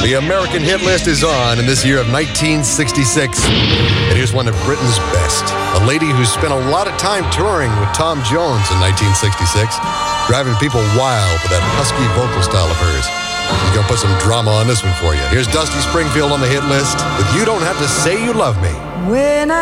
The American hit list is on in this year of 1966. And here's one of Britain's best. A lady who spent a lot of time touring with Tom Jones in 1966, driving people wild with that husky vocal style of hers. She's going to put some drama on this one for you. Here's Dusty Springfield on the hit list with You Don't Have to Say You Love Me. When